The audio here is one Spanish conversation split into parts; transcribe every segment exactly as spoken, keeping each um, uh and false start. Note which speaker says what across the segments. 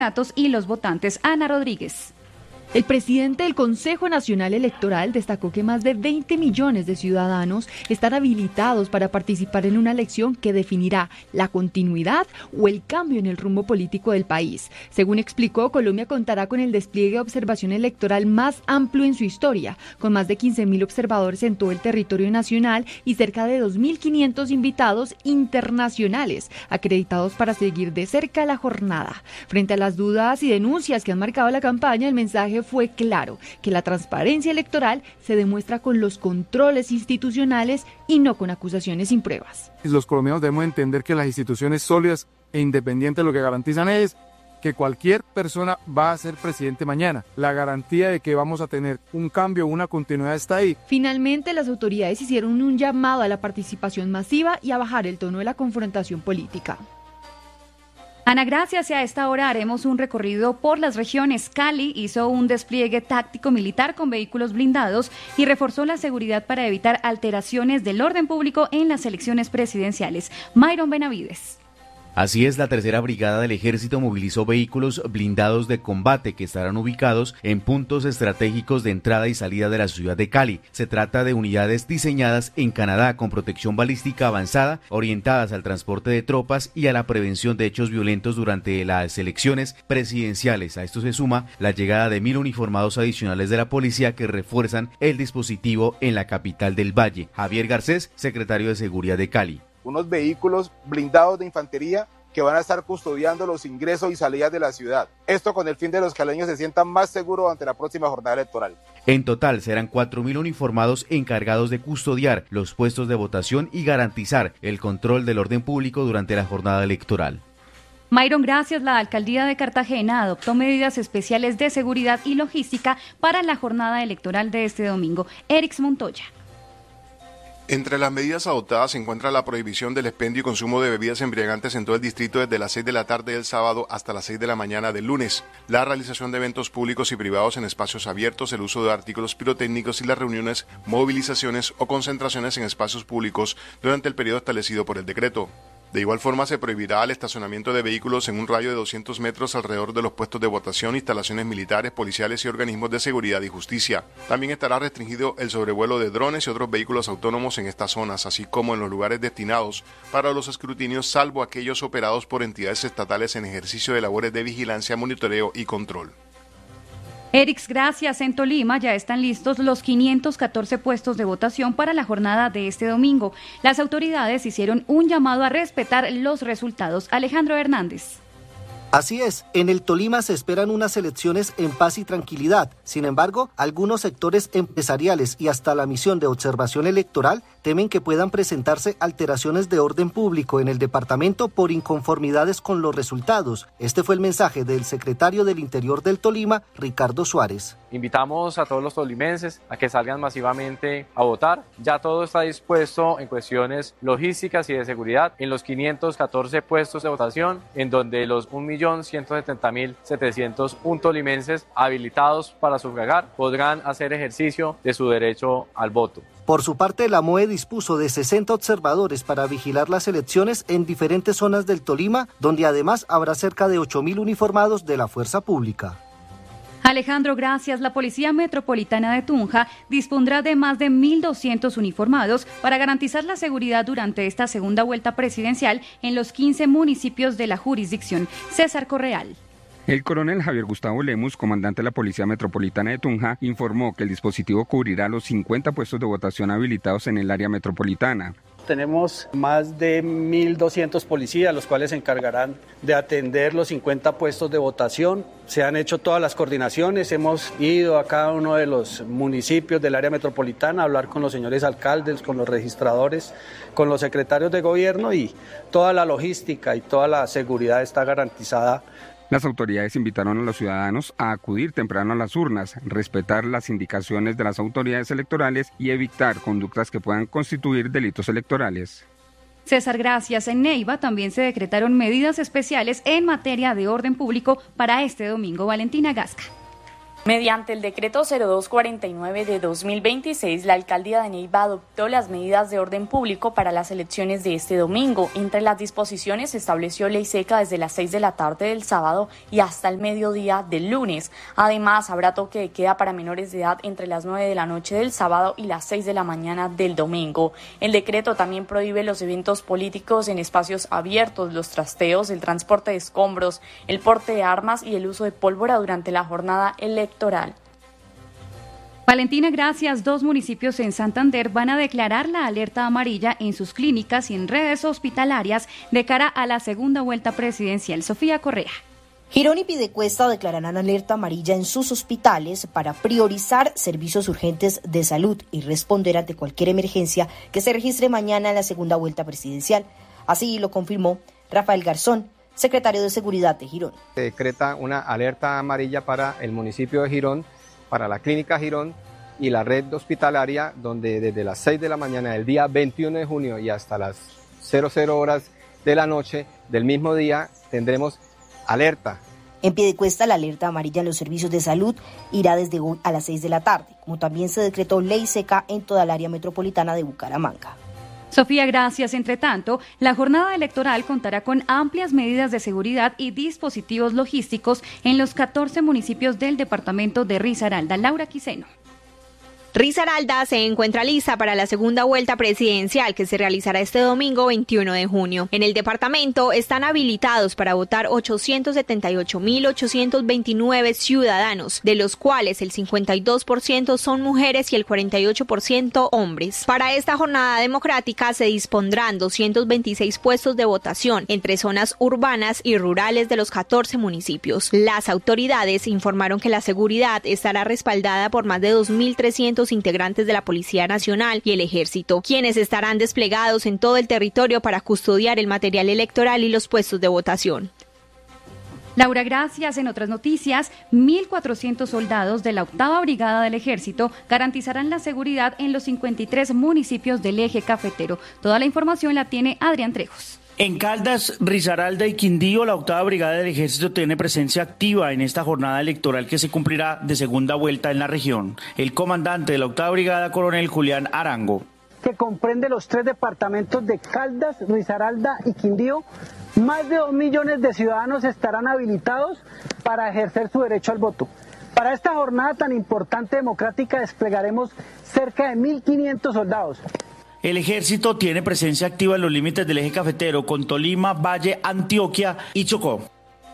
Speaker 1: candidatos y los votantes. Ana Rodríguez.
Speaker 2: El presidente del Consejo Nacional Electoral destacó que más de veinte millones de ciudadanos están habilitados para participar en una elección que definirá la continuidad o el cambio en el rumbo político del país. Según explicó, Colombia contará con el despliegue de observación electoral más amplio en su historia, con más de quince mil observadores en todo el territorio nacional y cerca de dos mil quinientos invitados internacionales acreditados para seguir de cerca la jornada. Frente a las dudas y denuncias que han marcado la campaña, el mensaje fue claro, que la transparencia electoral se demuestra con los controles institucionales y no con acusaciones sin pruebas.
Speaker 3: Los colombianos debemos entender que las instituciones sólidas e independientes lo que garantizan es que cualquier persona va a ser presidente mañana. La garantía de que vamos a tener un cambio, una continuidad está ahí.
Speaker 2: Finalmente, las autoridades hicieron un llamado a la participación masiva y a bajar el tono de la confrontación política.
Speaker 1: Ana, gracias. Y a esta hora haremos un recorrido por las regiones. Cali hizo un despliegue táctico militar con vehículos blindados y reforzó la seguridad para evitar alteraciones del orden público en las elecciones presidenciales. Mayron Benavides.
Speaker 4: Así es, la tercera brigada del ejército movilizó vehículos blindados de combate que estarán ubicados en puntos estratégicos de entrada y salida de la ciudad de Cali. Se trata de unidades diseñadas en Canadá con protección balística avanzada, orientadas al transporte de tropas y a la prevención de hechos violentos durante las elecciones presidenciales. A esto se suma la llegada de mil uniformados adicionales de la policía que refuerzan el dispositivo en la capital del Valle. Javier Garcés, secretario de Seguridad de Cali.
Speaker 5: Unos vehículos blindados de infantería que van a estar custodiando los ingresos y salidas de la ciudad. Esto con el fin de que los caleños se sientan más seguros ante la próxima jornada electoral.
Speaker 4: En total serán cuatro mil uniformados encargados de custodiar los puestos de votación y garantizar el control del orden público durante la jornada electoral.
Speaker 1: Mayron, gracias. La alcaldía de Cartagena adoptó medidas especiales de seguridad y logística para la jornada electoral de este domingo. Erix Montoya.
Speaker 6: Entre las medidas adoptadas se encuentra la prohibición del expendio y consumo de bebidas embriagantes en todo el distrito desde las seis de la tarde del sábado hasta las seis de la mañana del lunes, la realización de eventos públicos y privados en espacios abiertos, el uso de artículos pirotécnicos y las reuniones, movilizaciones o concentraciones en espacios públicos durante el periodo establecido por el decreto. De igual forma, se prohibirá el estacionamiento de vehículos en un radio de doscientos metros alrededor de los puestos de votación, instalaciones militares, policiales y organismos de seguridad y justicia. También estará restringido el sobrevuelo de drones y otros vehículos autónomos en estas zonas, así como en los lugares destinados para los escrutinios, salvo aquellos operados por entidades estatales en ejercicio de labores de vigilancia, monitoreo y control.
Speaker 1: Erix, gracias. En Tolima ya están listos los quinientos catorce puestos de votación para la jornada de este domingo. Las autoridades hicieron un llamado a respetar los resultados. Alejandro Hernández.
Speaker 7: Así es, en el Tolima se esperan unas elecciones en paz y tranquilidad. Sin embargo, algunos sectores empresariales y hasta la misión de observación electoral temen que puedan presentarse alteraciones de orden público en el departamento por inconformidades con los resultados. Este fue el mensaje del secretario del Interior del Tolima, Ricardo Suárez.
Speaker 8: Invitamos a todos los tolimenses a que salgan masivamente a votar. Ya todo está dispuesto en cuestiones logísticas y de seguridad en los quinientos catorce puestos de votación, en donde los un millón ciento setenta mil setecientos uno tolimenses habilitados para sufragar podrán hacer ejercicio de su derecho al voto.
Speaker 7: Por su parte, la M O E dispuso de sesenta observadores para vigilar las elecciones en diferentes zonas del Tolima, donde además habrá cerca de ocho mil uniformados de la fuerza pública.
Speaker 1: Alejandro, gracias. La Policía Metropolitana de Tunja dispondrá de más de mil doscientos uniformados para garantizar la seguridad durante esta segunda vuelta presidencial en los quince municipios de la jurisdicción. César Correal.
Speaker 9: El coronel Javier Gustavo Lemus, comandante de la Policía Metropolitana de Tunja, informó que el dispositivo cubrirá los cincuenta puestos de votación habilitados en el área metropolitana.
Speaker 10: Tenemos más de mil doscientos policías, los cuales se encargarán de atender los cincuenta puestos de votación. Se han hecho todas las coordinaciones, hemos ido a cada uno de los municipios del área metropolitana a hablar con los señores alcaldes, con los registradores, con los secretarios de gobierno, y toda la logística y toda la seguridad está garantizada.
Speaker 9: Las autoridades invitaron a los ciudadanos a acudir temprano a las urnas, respetar las indicaciones de las autoridades electorales y evitar conductas que puedan constituir delitos electorales.
Speaker 1: César, gracias. En Neiva también se decretaron medidas especiales en materia de orden público para este domingo. Valentina Gasca.
Speaker 11: Mediante el decreto cero dos cuarenta y nueve de dos mil veintiséis, la alcaldía de Neiva adoptó las medidas de orden público para las elecciones de este domingo. Entre las disposiciones se estableció ley seca desde las seis de la tarde del sábado y hasta el mediodía del lunes. Además, habrá toque de queda para menores de edad entre las nueve de la noche del sábado y las seis de la mañana del domingo. El decreto también prohíbe los eventos políticos en espacios abiertos, los trasteos, el transporte de escombros, el porte de armas y el uso de pólvora durante la jornada electoral. electoral.
Speaker 1: Valentina, gracias. Dos municipios en Santander van a declarar la alerta amarilla en sus clínicas y en redes hospitalarias de cara a la segunda vuelta presidencial. Sofía Correa.
Speaker 12: Girón y Piedecuesta declararán alerta amarilla en sus hospitales para priorizar servicios urgentes de salud y responder ante cualquier emergencia que se registre mañana en la segunda vuelta presidencial. Así lo confirmó Rafael Garzón, secretario de Seguridad de Girón.
Speaker 13: Se decreta una alerta amarilla para el municipio de Girón, para la clínica Girón y la red hospitalaria, donde desde las seis de la mañana del día veintiuno de junio y hasta las cero cero horas de la noche del mismo día tendremos alerta.
Speaker 12: En Piedecuesta, la alerta amarilla en los servicios de salud irá desde hoy a las seis de la tarde, como también se decretó ley seca en toda el área metropolitana de Bucaramanga.
Speaker 1: Sofía, gracias. Entre tanto, la jornada electoral contará con amplias medidas de seguridad y dispositivos logísticos en los catorce municipios del departamento de Risaralda. Laura Quiseno.
Speaker 14: Risaralda se encuentra lista para la segunda vuelta presidencial que se realizará este domingo veintiuno de junio. En el departamento están habilitados para votar ochocientos setenta y ocho mil ochocientos veintinueve ciudadanos, de los cuales el cincuenta y dos por ciento son mujeres y el cuarenta y ocho por ciento hombres. Para esta jornada democrática se dispondrán doscientos veintiséis puestos de votación entre zonas urbanas y rurales de los catorce municipios. Las autoridades informaron que la seguridad estará respaldada por más de dos mil trescientos integrantes de la Policía Nacional y el Ejército, quienes estarán desplegados en todo el territorio para custodiar el material electoral y los puestos de votación.
Speaker 1: Laura, gracias. En otras noticias, mil cuatrocientos soldados de la octava Brigada del Ejército garantizarán la seguridad en los cincuenta y tres municipios del eje cafetero. Toda la información la tiene Adrián Trejos.
Speaker 15: En Caldas, Risaralda y Quindío, la octava Brigada del Ejército tiene presencia activa en esta jornada electoral que se cumplirá de segunda vuelta en la región. El comandante de la octava Brigada, coronel Julián Arango.
Speaker 16: Que comprende los tres departamentos de Caldas, Risaralda y Quindío, más de dos millones de ciudadanos estarán habilitados para ejercer su derecho al voto. Para esta jornada tan importante democrática desplegaremos cerca de mil quinientos soldados.
Speaker 15: El ejército tiene presencia activa en los límites del eje cafetero con Tolima, Valle, Antioquia y Chocó.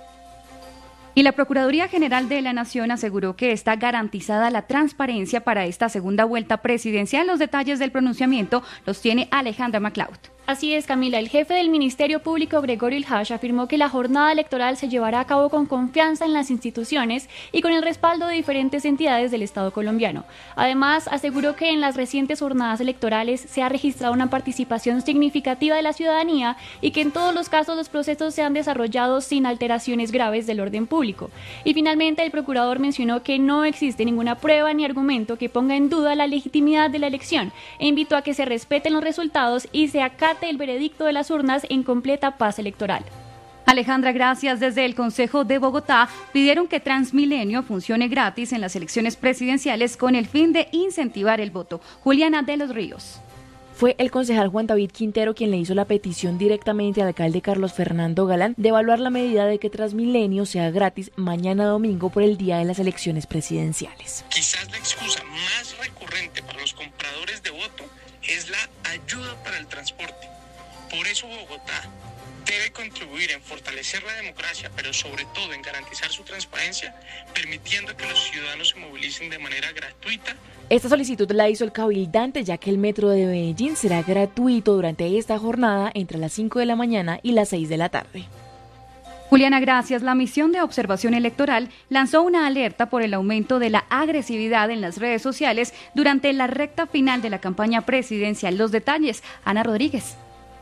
Speaker 1: Y la Procuraduría General de la Nación aseguró que está garantizada la transparencia para esta segunda vuelta presidencial. Los detalles del pronunciamiento los tiene Alejandra MacLeod.
Speaker 17: Así es, Camila. El jefe del Ministerio Público, Gregorio Ilhash, afirmó que la jornada electoral se llevará a cabo con confianza en las instituciones y con el respaldo de diferentes entidades del Estado colombiano. Además, aseguró que en las recientes jornadas electorales se ha registrado una participación significativa de la ciudadanía y que en todos los casos los procesos se han desarrollado sin alteraciones graves del orden público. Y finalmente, el procurador mencionó que no existe ninguna prueba ni argumento que ponga en duda la legitimidad de la elección e invitó a que se respeten los resultados y se acate el veredicto de las urnas en completa paz electoral.
Speaker 1: Alejandra, gracias. Desde el Consejo de Bogotá pidieron que Transmilenio funcione gratis en las elecciones presidenciales con el fin de incentivar el voto. Juliana de los Ríos.
Speaker 18: Fue el concejal Juan David Quintero quien le hizo la petición directamente al alcalde Carlos Fernando Galán de evaluar la medida de que Transmilenio sea gratis mañana domingo por el día de las elecciones presidenciales.
Speaker 19: Quizás la excusa más recurrente para los compradores de voto es la ayuda para el transporte. Por eso Bogotá debe contribuir en fortalecer la democracia, pero sobre todo en garantizar su transparencia, permitiendo que los ciudadanos se movilicen de manera gratuita.
Speaker 18: Esta solicitud la hizo el cabildante, ya que el metro de Medellín será gratuito durante esta jornada entre las cinco de la mañana y las seis de la tarde.
Speaker 1: Juliana, gracias. La misión de observación electoral lanzó una alerta por el aumento de la agresividad en las redes sociales durante la recta final de la campaña presidencial. Los detalles, Ana Rodríguez.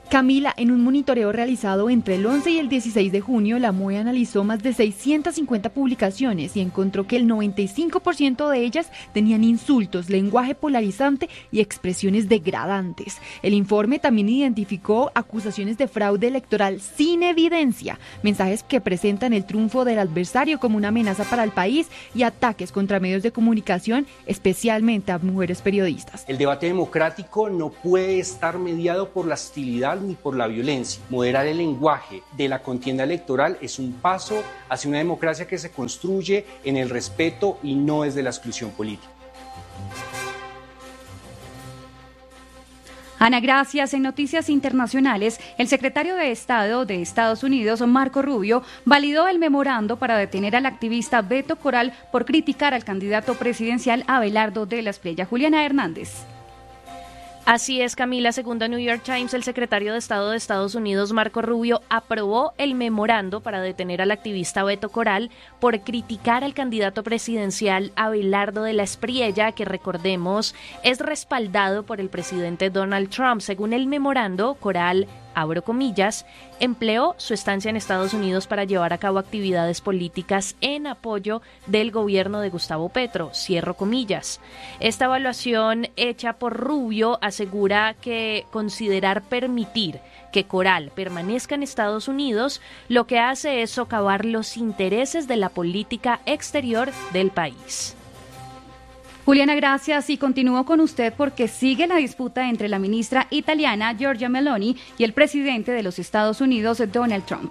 Speaker 2: Camila, en un monitoreo realizado entre el once y el dieciséis de junio, la M O E analizó más de seiscientas cincuenta publicaciones y encontró que el noventa y cinco por ciento de ellas tenían insultos, lenguaje polarizante y expresiones degradantes. El informe también identificó acusaciones de fraude electoral sin evidencia, mensajes que presentan el triunfo del adversario como una amenaza para el país y ataques contra medios de comunicación, especialmente a mujeres periodistas.
Speaker 20: El debate democrático no puede estar mediado por la hostilidad ni por la violencia. Moderar el lenguaje de la contienda electoral es un paso hacia una democracia que se construye en el respeto y no desde la exclusión política.
Speaker 1: Ana, gracias. En noticias internacionales, el secretario de Estado de Estados Unidos, Marco Rubio, validó el memorando para detener al activista Beto Coral por criticar al candidato presidencial Abelardo de la Espriella. Juliana Hernández.
Speaker 21: Así es, Camila. Según The New York Times, el secretario de Estado de Estados Unidos, Marco Rubio, aprobó el memorando para detener al activista Beto Coral por criticar al candidato presidencial Abelardo de la Espriella, que, recordemos, es respaldado por el presidente Donald Trump. Según el memorando, Coral, abro comillas, empleó su estancia en Estados Unidos para llevar a cabo actividades políticas en apoyo del gobierno de Gustavo Petro, cierro comillas. Esta evaluación hecha por Rubio asegura que considerar permitir que Coral permanezca en Estados Unidos lo que hace es socavar los intereses de la política exterior del país.
Speaker 1: Juliana, gracias, y continúo con usted porque sigue la disputa entre la ministra italiana Giorgia Meloni y el presidente de los Estados Unidos, Donald Trump.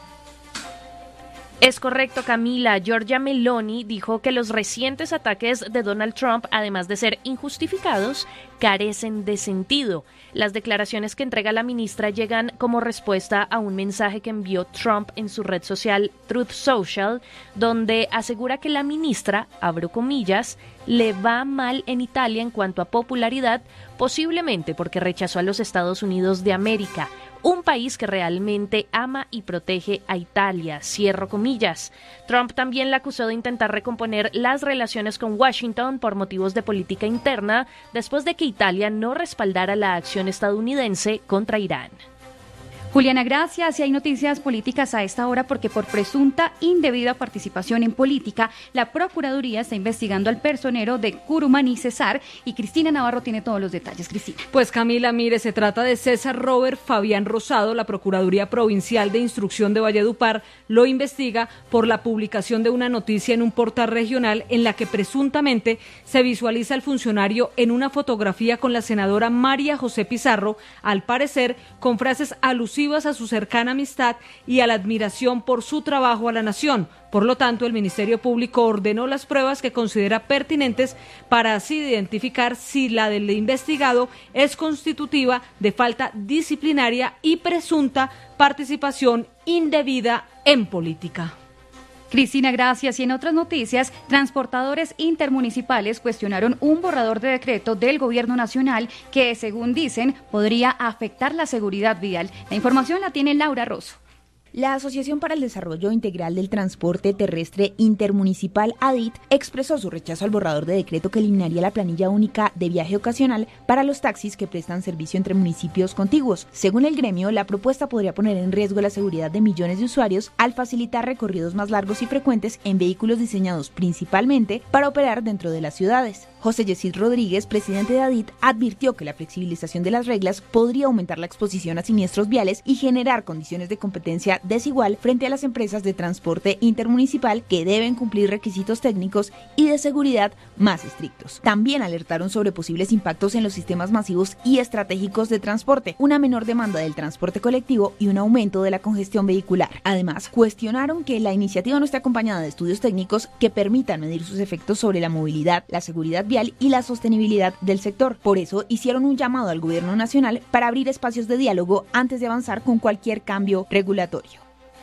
Speaker 21: Es correcto, Camila. Giorgia Meloni dijo que los recientes ataques de Donald Trump, además de ser injustificados, carecen de sentido. Las declaraciones que entrega la ministra llegan como respuesta a un mensaje que envió Trump en su red social Truth Social, donde asegura que la ministra, abro comillas, le va mal en Italia en cuanto a popularidad, posiblemente porque rechazó a los Estados Unidos de América, un país que realmente ama y protege a Italia, cierro comillas. Trump también la acusó de intentar recomponer las relaciones con Washington por motivos de política interna, después de que Italia no respaldara la acción estadounidense contra Irán.
Speaker 1: Juliana, gracias. Y hay noticias políticas a esta hora porque por presunta indebida participación en política, la Procuraduría está investigando al personero de Curumaní, Cesar, y Cristina Navarro tiene todos los detalles. Cristina.
Speaker 22: Pues Camila, mire, se trata de César Robert Fabián Rosado. La Procuraduría Provincial de Instrucción de Valledupar lo investiga por la publicación de una noticia en un portal regional en la que presuntamente se visualiza al funcionario en una fotografía con la senadora María José Pizarro, al parecer con frases alusivas a su cercana amistad y a la admiración por su trabajo a la nación. Por lo tanto, el Ministerio Público ordenó las pruebas que considera pertinentes para así identificar si la del investigado es constitutiva de falta disciplinaria y presunta participación indebida en política.
Speaker 1: Cristina, gracias. Y en otras noticias, transportadores intermunicipales cuestionaron un borrador de decreto del Gobierno Nacional que, según dicen, podría afectar la seguridad vial. La información la tiene Laura Rosso.
Speaker 23: La Asociación para el Desarrollo Integral del Transporte Terrestre Intermunicipal, A D I T, expresó su rechazo al borrador de decreto que eliminaría la planilla única de viaje ocasional para los taxis que prestan servicio entre municipios contiguos. Según el gremio, la propuesta podría poner en riesgo la seguridad de millones de usuarios al facilitar recorridos más largos y frecuentes en vehículos diseñados principalmente para operar dentro de las ciudades. José Yesid Rodríguez, presidente de A D I T, advirtió que la flexibilización de las reglas podría aumentar la exposición a siniestros viales y generar condiciones de competencia desigual frente a las empresas de transporte intermunicipal que deben cumplir requisitos técnicos y de seguridad más estrictos. También alertaron sobre posibles impactos en los sistemas masivos y estratégicos de transporte, una menor demanda del transporte colectivo y un aumento de la congestión vehicular. Además, cuestionaron que la iniciativa no esté acompañada de estudios técnicos que permitan medir sus efectos sobre la movilidad, la seguridad vial y la sostenibilidad del sector. Por eso, hicieron un llamado al Gobierno Nacional para abrir espacios de diálogo antes de avanzar con cualquier cambio regulatorio.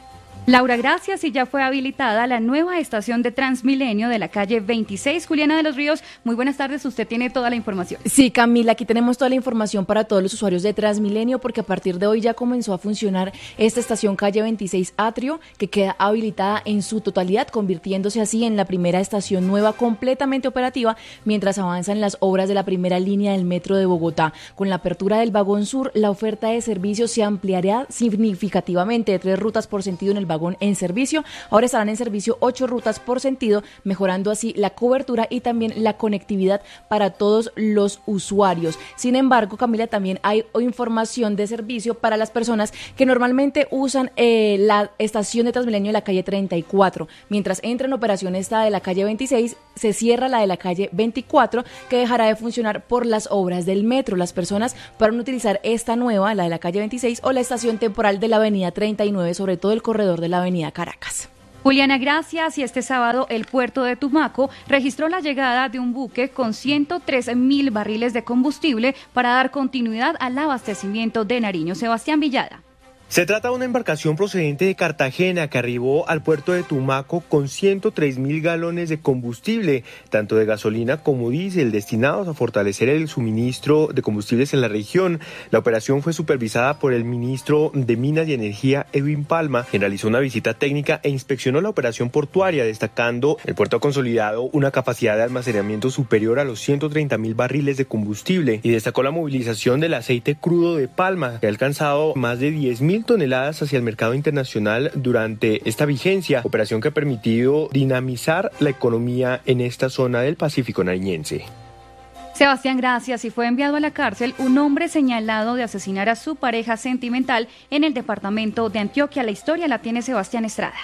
Speaker 1: Laura, gracias, y ya fue habilitada la nueva estación de Transmilenio de la calle veintiséis. Juliana de los Ríos, muy buenas tardes, usted tiene toda la información.
Speaker 18: Sí, Camila, aquí tenemos toda la información para todos los usuarios de Transmilenio, porque a partir de hoy ya comenzó a funcionar esta estación calle veintiséis Atrio, que queda habilitada en su totalidad, convirtiéndose así en la primera estación nueva completamente operativa, mientras avanzan las obras de la primera línea del metro de Bogotá. Con la apertura del vagón sur, la oferta de servicios se ampliará significativamente de tres rutas por sentido en el vagón en servicio. Ahora estarán en servicio ocho rutas por sentido, mejorando así la cobertura y también la conectividad para todos los usuarios. Sin embargo, Camila, también hay información de servicio para las personas que normalmente usan eh, la estación de Transmilenio de la calle treinta y cuatro. Mientras entra en operación esta de la calle veintiséis, se cierra la de la calle veinticuatro, que dejará de funcionar por las obras del metro. Las personas podrán utilizar esta nueva, la de la calle veintiséis, o la estación temporal de la avenida treinta y nueve, sobre todo el corredor de la avenida Caracas.
Speaker 1: Juliana, gracias. Y este sábado el puerto de Tumaco registró la llegada de un buque con ciento tres mil barriles de combustible para dar continuidad al abastecimiento de Nariño. Sebastián Villada.
Speaker 3: Se trata de una embarcación procedente de Cartagena que arribó al puerto de Tumaco con ciento tres mil galones de combustible, tanto de gasolina como diésel, destinados a fortalecer el suministro de combustibles en la región. La operación fue supervisada por el ministro de Minas y Energía, Edwin Palma, quien realizó una visita técnica e inspeccionó la operación portuaria, destacando el puerto ha consolidado una capacidad de almacenamiento superior a los ciento treinta mil barriles de combustible, y destacó la movilización del aceite crudo de palma, que ha alcanzado más de diez mil toneladas hacia el mercado internacional durante esta vigencia, operación que ha permitido dinamizar la economía en esta zona del Pacífico nariñense.
Speaker 1: Sebastián, gracias. Y fue enviado a la cárcel un hombre señalado de asesinar a su pareja sentimental en el departamento de Antioquia. La historia la tiene Sebastián Estrada.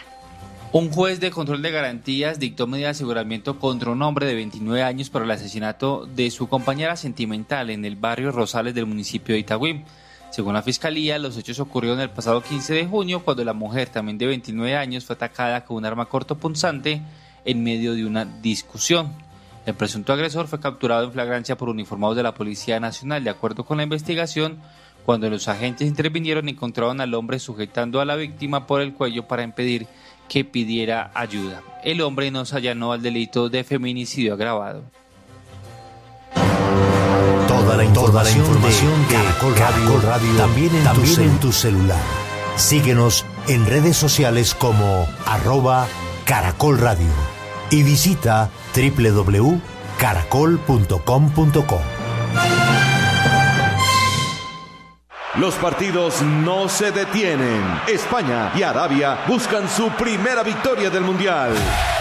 Speaker 4: Un juez de control de garantías dictó medida de aseguramiento contra un hombre de veintinueve años por el asesinato de su compañera sentimental en el barrio Rosales del municipio de Itagüí. Según la Fiscalía, los hechos ocurrieron el pasado quince de junio, cuando la mujer, también de veintinueve años, fue atacada con un arma cortopunzante en medio de una discusión. El presunto agresor fue capturado en flagrancia por uniformados de la Policía Nacional. De acuerdo con la investigación, cuando los agentes intervinieron, encontraron al hombre sujetando a la víctima por el cuello para impedir que pidiera ayuda. El hombre no se allanó al delito de feminicidio agravado.
Speaker 5: Toda la información, Toda la información de, de Caracol, Caracol Radio, Radio también, en, también tu en tu celular. Síguenos en redes sociales como arroba Caracol Radio y visita doble u doble u doble u punto caracol punto com punto co.
Speaker 24: Los partidos no se detienen. España y Arabia buscan su primera victoria del Mundial.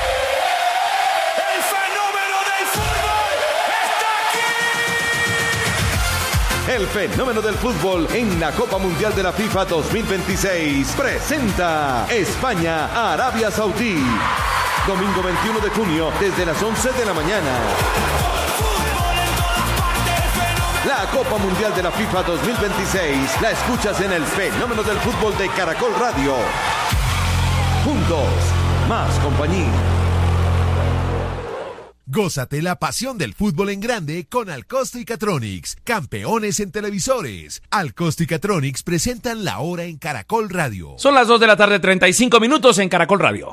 Speaker 24: El fenómeno del fútbol en la Copa Mundial de la FIFA dos mil veintiséis presenta España, Arabia Saudí. Domingo veintiuno de junio desde las once de la mañana. La Copa Mundial de la FIFA dos mil veintiséis la escuchas en el fenómeno del fútbol de Caracol Radio. Juntos, más compañía.
Speaker 25: Gózate la pasión del fútbol en grande con Alcosto y Catronics, campeones en televisores. Alcosto y Catronics presentan la hora en Caracol Radio.
Speaker 26: Son las dos de la tarde, treinta y cinco minutos en Caracol Radio.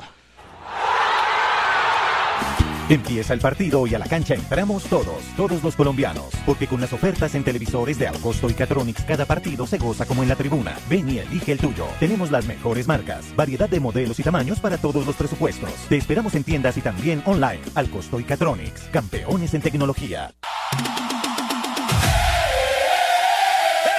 Speaker 27: Empieza el partido y a la cancha entramos todos, todos los colombianos, porque con las ofertas en televisores de Alcosto y Catronics cada partido se goza como en la tribuna. Ven y elige el tuyo. Tenemos las mejores marcas, variedad de modelos y tamaños para todos los presupuestos. Te esperamos en tiendas y también online. Alcosto y Catronics, campeones en tecnología.